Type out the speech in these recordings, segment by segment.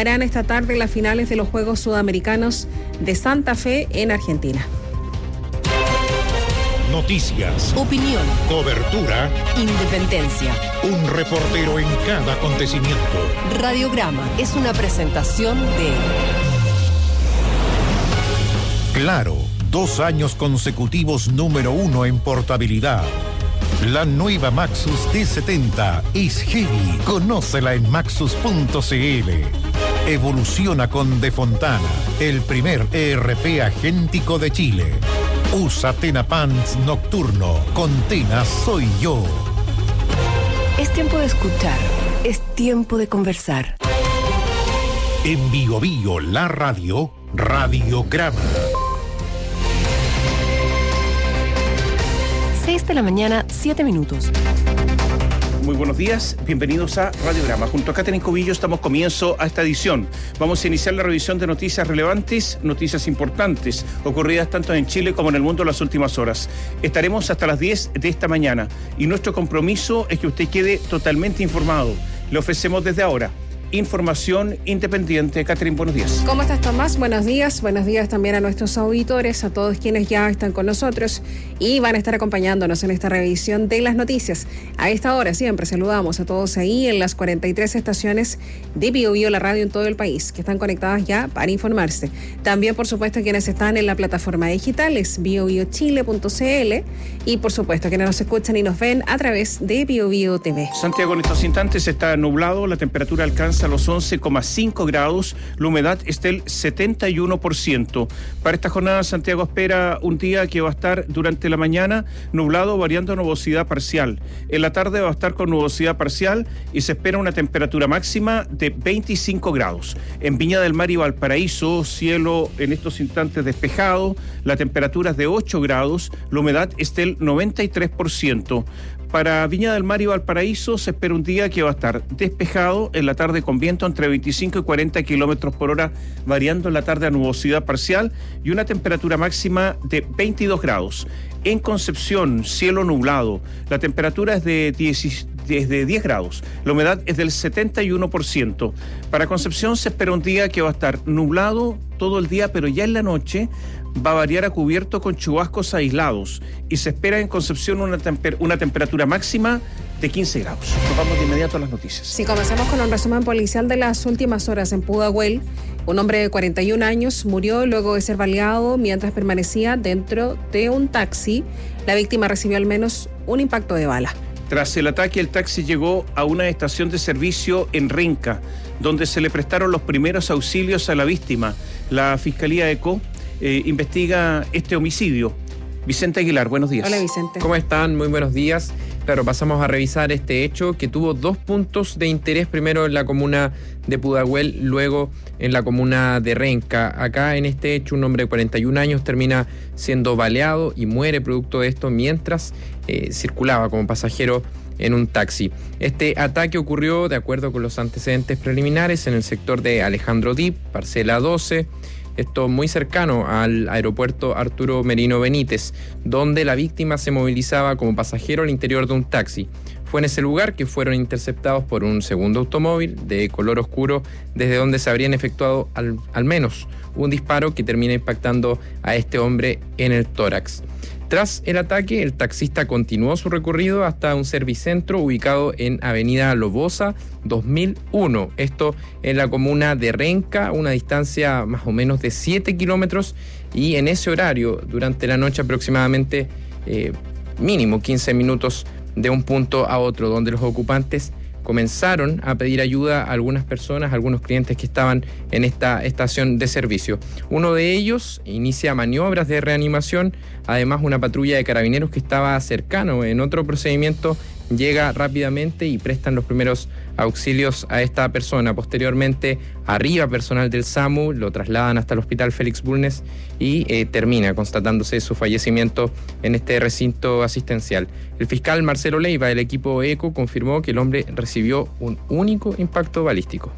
jugarán esta tarde las finales de los Juegos Sudamericanos de Santa Fe en Argentina. Noticias, opinión, cobertura, independencia. Un reportero en cada acontecimiento. Radiograma es una presentación de Claro, 2 años consecutivos número 1 en portabilidad. La nueva Maxus D70 es heavy. Conócela en maxus.cl. Evoluciona con De Fontana, el primer ERP agéntico de Chile. Usa Tena Pants Nocturno. Con Tena soy yo. Es tiempo de escuchar. Es tiempo de conversar. En Bio Bio, la radio, Radiograma. 6 de la mañana, 7 minutos. Muy buenos días, bienvenidos a Radiograma. Junto a Catherine Cobillo estamos comienzo a esta edición. Vamos a iniciar la revisión de noticias relevantes, noticias importantes, ocurridas tanto en Chile como en el mundo en las últimas horas. Estaremos hasta las 10 de esta mañana y nuestro compromiso es que usted quede totalmente informado. Le ofrecemos desde ahora información independiente. Catherine, buenos días. ¿Cómo estás, Tomás? Buenos días también a nuestros auditores, a todos quienes ya están con nosotros y van a estar acompañándonos en esta revisión de las noticias. A esta hora siempre saludamos a todos ahí en las 43 estaciones de Bio Bio, la radio en todo el país, que están conectadas ya para informarse. También, por supuesto, quienes están en la plataforma digital es biobiochile.cl y, por supuesto, quienes nos escuchan y nos ven a través de Bio Bio TV. Santiago, en estos instantes está nublado, la temperatura alcanza a los 11,5 grados, la humedad está del 71%. Para esta jornada, Santiago espera un día que va a estar durante la mañana nublado, variando a nubosidad parcial. En la tarde va a estar con nubosidad parcial y se espera una temperatura máxima de 25 grados. En Viña del Mar y Valparaíso, cielo en estos instantes despejado, la temperatura es de 8 grados, la humedad está del 93%. Para Viña del Mar y Valparaíso se espera un día que va a estar despejado, en la tarde con viento entre 25 y 40 kilómetros por hora, variando en la tarde a nubosidad parcial y una temperatura máxima de 22 grados. En Concepción, cielo nublado, la temperatura es de 10 grados, la humedad es del 71%. Para Concepción se espera un día que va a estar nublado todo el día, pero ya en la noche va a variar a cubierto con chubascos aislados y se espera en Concepción una temperatura máxima de 15 grados. Nos vamos de inmediato a las noticias. Sí, comenzamos con un resumen policial de las últimas horas en Pudahuel. Un hombre de 41 años murió luego de ser baleado mientras permanecía dentro de un taxi. La víctima recibió al menos un impacto de bala. Tras el ataque, el taxi llegó a una estación de servicio en Renca, donde se le prestaron los primeros auxilios a la víctima. La Fiscalía ECO investiga este homicidio. Vicente Aguilar, buenos días. Hola, Vicente. ¿Cómo están? Muy buenos días. Claro, pasamos a revisar este hecho que tuvo 2 puntos de interés, primero en la comuna de Pudahuel, luego en la comuna de Renca. Acá en este hecho un hombre de 41 años termina siendo baleado y muere producto de esto mientras circulaba como pasajero en un taxi. Este ataque ocurrió, de acuerdo con los antecedentes preliminares, en el sector de Alejandro Dip, parcela 12, esto muy cercano al aeropuerto Arturo Merino Benítez, donde la víctima se movilizaba como pasajero al interior de un taxi. Fue en ese lugar que fueron interceptados por un segundo automóvil de color oscuro, desde donde se habrían efectuado al menos un disparo que termina impactando a este hombre en el tórax. Tras el ataque, el taxista continuó su recorrido hasta un servicentro ubicado en Avenida Lobosa 2001. Esto en la comuna de Renca, una distancia más o menos de 7 kilómetros, y en ese horario, durante la noche aproximadamente mínimo 15 minutos de un punto a otro, donde los ocupantes comenzaron a pedir ayuda a algunas personas, a algunos clientes que estaban en esta estación de servicio. Uno de ellos inicia maniobras de reanimación, además una patrulla de carabineros que estaba cercano en otro procedimiento llega rápidamente y prestan los primeros auxilios a esta persona. Posteriormente arriba personal del SAMU, lo trasladan hasta el hospital Félix Bulnes y termina constatándose su fallecimiento en este recinto asistencial. El fiscal Marcelo Leiva del equipo ECO confirmó que el hombre recibió un único impacto balístico.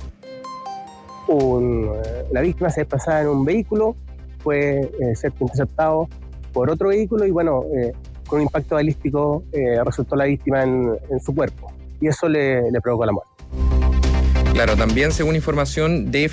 La víctima se desplazaba en un vehículo, fue interceptado por otro vehículo y con un impacto balístico resultó la víctima en su cuerpo y eso le provocó la muerte. Claro, también según información de